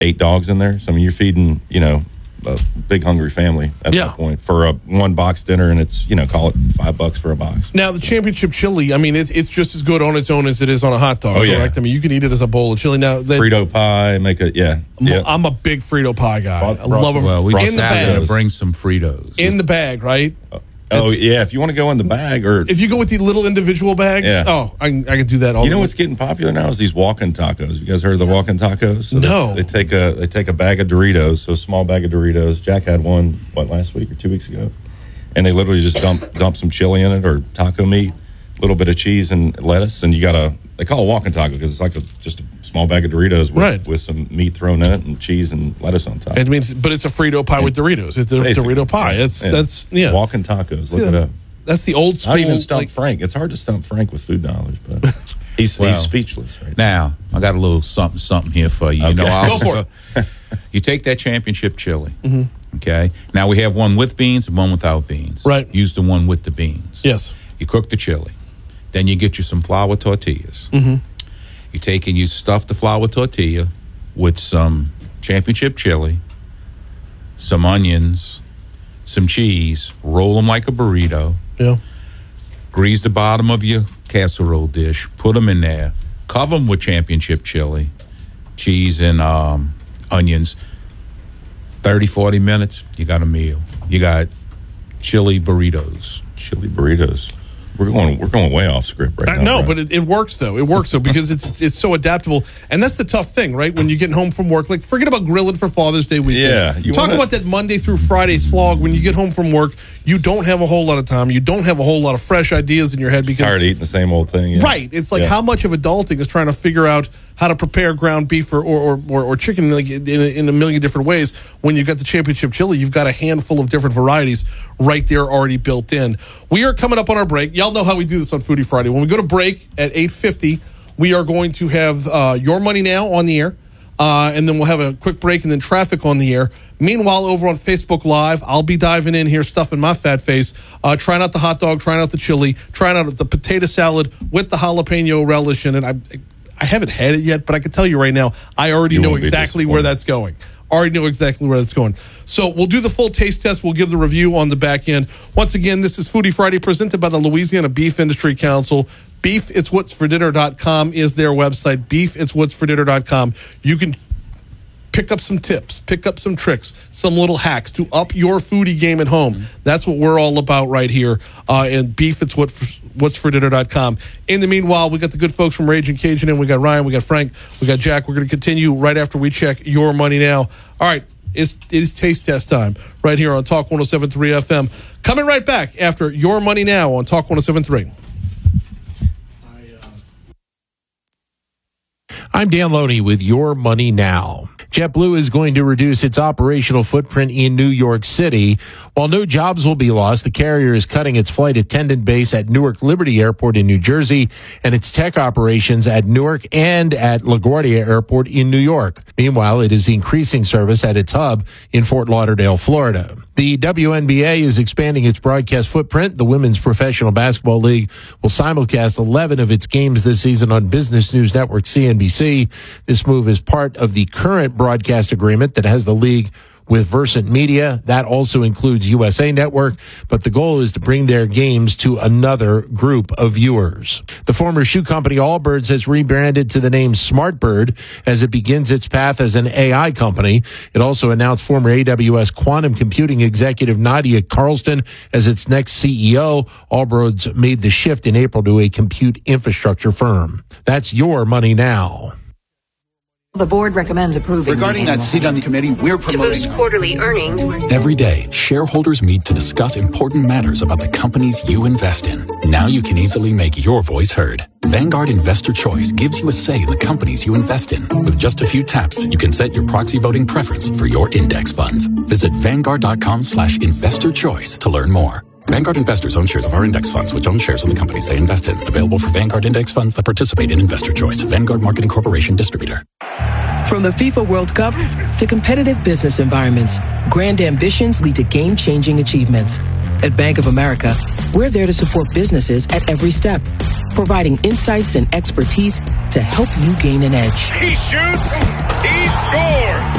8 dogs in there. So, I mean, you're feeding, a big hungry family at that point for a 1-box dinner, and it's, call it $5 for a box. Now, the championship chili, I mean, it's just as good on its own as it is on a hot dog, correct? Yeah. I mean, you can eat it as a bowl of chili. Now, Frito pie, I'm a big Frito pie guy. I love it. Well, we in the bag. Bring some Fritos. In the bag, right? If you want to go in the bag, or if you go with the little individual bags, I can do that all. What's getting popular now is these walk-in tacos. You guys heard of the walk-in tacos? So no. They take a bag of Doritos, so a small bag of Doritos. Jack had one last week or 2 weeks ago, and they literally just dump some chili in it or taco meat, a little bit of cheese and lettuce, and they call it walk-in taco because it's like just a small bag of Doritos with some meat thrown in it and cheese and lettuce on top. But it's a Frito pie with Doritos. It's a Dorito pie. That's walking tacos. Look it up. That's the old school. Not even stump Frank. It's hard to stump Frank with food knowledge, but he's speechless right now. I got a little something here for you. Okay. Go for it. You take that championship chili. Mm-hmm. Okay. Now we have one with beans and one without beans. Right. Use the one with the beans. Yes. You cook the chili. Then you get you some flour tortillas. Mm-hmm. You take and you stuff the flour tortilla with some championship chili, some onions, some cheese, roll them like a burrito. Yeah. Grease the bottom of your casserole dish, put them in there, cover them with championship chili, cheese, and onions. 30, 40 minutes, you got a meal. You got chili burritos. Chili burritos. We're going way off script right now. No, but it works though. It works though because it's so adaptable, and that's the tough thing, right? When you're getting home from work, like forget about grilling for Father's Day weekend. Yeah, talk about that Monday through Friday slog. When you get home from work, you don't have a whole lot of time. You don't have a whole lot of fresh ideas in your head because tired of eating the same old thing. Yeah. Right. It's like how much of adulting is trying to figure out how to prepare ground beef or chicken like in a million different ways. When you've got the championship chili, you've got a handful of different varieties right there already built in. We are coming up on our break. Y'all know how we do this on Foodie Friday. When we go to break at 8:50, we are going to have Your Money Now on the air, and then we'll have a quick break and then traffic on the air. Meanwhile, over on Facebook Live, I'll be diving in here, stuffing my fat face, trying out the hot dog, trying out the chili, trying out the potato salad with the jalapeno relish in it. I haven't had it yet, but I can tell you right now, I already know exactly where that's going. So we'll do the full taste test. We'll give the review on the back end. Once again, this is Foodie Friday presented by the Louisiana Beef Industry Council. BeefIt'sWhat'sForDinner.com is their website. BeefIt'sWhat'sForDinner.com. You can pick up some tips, pick up some tricks, some little hacks to up your foodie game at home. That's what we're all about right here. And BeefIt'sWhat'sForDinner.com. In the meanwhile, we got the good folks from Raging Cajun, and we got Ryan, we got Frank, we got Jack. We're going to continue right after we check Your Money Now. All right, it is taste test time right here on Talk 107.3 FM. Coming right back after Your Money Now on Talk 107.3. I'm Dan Loney with Your Money Now. JetBlue is going to reduce its operational footprint in New York City. While no jobs will be lost, the carrier is cutting its flight attendant base at Newark Liberty Airport in New Jersey and its tech operations at Newark and at LaGuardia Airport in New York. Meanwhile, it is increasing service at its hub in Fort Lauderdale, Florida. The WNBA is expanding its broadcast footprint. The Women's Professional Basketball League will simulcast 11 of its games this season on Business News Network CNBC. This move is part of the current broadcast agreement that has the league with Versant Media. That also includes USA Network, but the goal is to bring their games to another group of viewers. The former shoe company Allbirds has rebranded to the name Smartbird as it begins its path as an AI company. It also announced former AWS quantum computing executive Nadia Carlston as its next CEO. Allbirds made the shift in April to a compute infrastructure firm. That's Your Money Now. The board recommends approving. Regarding that seat on the committee, we're promoting. To boost quarterly earnings. Every day, shareholders meet to discuss important matters about the companies you invest in. Now you can easily make your voice heard. Vanguard Investor Choice gives you a say in the companies you invest in. With just a few taps, you can set your proxy voting preference for your index funds. Visit Vanguard.com/investor choice to learn more. Vanguard investors own shares of our index funds, which own shares of the companies they invest in. Available for Vanguard index funds that participate in Investor Choice. Vanguard Marketing Corporation Distributor. From the FIFA World Cup to competitive business environments, grand ambitions lead to game-changing achievements. At Bank of America, we're there to support businesses at every step, providing insights and expertise to help you gain an edge. He shoots. He scores!